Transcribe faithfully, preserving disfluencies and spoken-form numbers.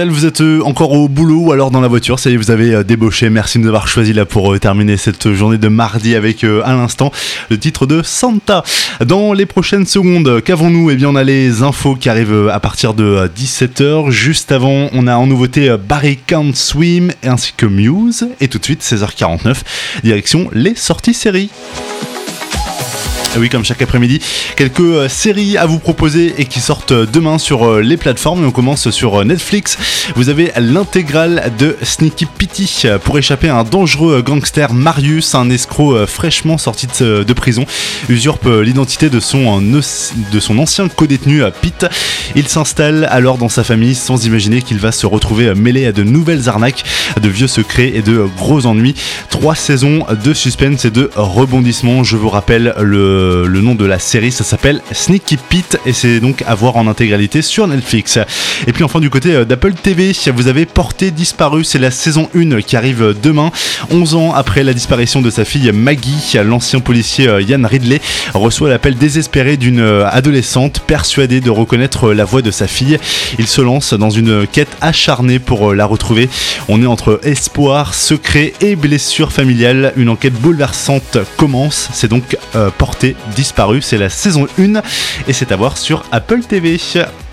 Vous êtes encore au boulot ou alors dans la voiture, ça y est, vous avez débauché. Merci de nous avoir choisi là pour terminer cette journée de mardi avec à l'instant le titre de Santa. Dans les prochaines secondes, qu'avons-nous ? Eh bien, on a les infos qui arrivent à partir de dix-sept heures. Juste avant, on a en nouveauté Barry Can't Swim ainsi que Muse. Et tout de suite, seize heures quarante-neuf, direction les sorties séries. Et oui, comme chaque après-midi, quelques euh, séries à vous proposer et qui sortent demain sur euh, les plateformes. Et on commence sur euh, Netflix. Vous avez l'intégrale de Sneaky Pete. Pour échapper à un dangereux gangster, Marius, un escroc euh, fraîchement sorti de, de prison, usurpe euh, l'identité de son, euh, de son ancien co-détenu euh, Pete. Il s'installe alors dans sa famille sans imaginer qu'il va se retrouver euh, mêlé à de nouvelles arnaques, de vieux secrets et de euh, gros ennuis. Trois saisons de suspense et de rebondissements. Je vous rappelle le le nom de la série, ça s'appelle Sneaky Pete et c'est donc à voir en intégralité sur Netflix. Et puis enfin du côté d'Apple T V, vous avez Portée disparue, c'est la saison un qui arrive demain. onze ans après la disparition de sa fille Maggie, l'ancien policier Ian Ridley reçoit l'appel désespéré d'une adolescente persuadée de reconnaître la voix de sa fille. Il se lance dans une quête acharnée pour la retrouver. On est entre espoir, secret et blessure familiale. Une enquête bouleversante commence, c'est donc euh, Portée disparue, c'est la saison un et c'est à voir sur Apple T V.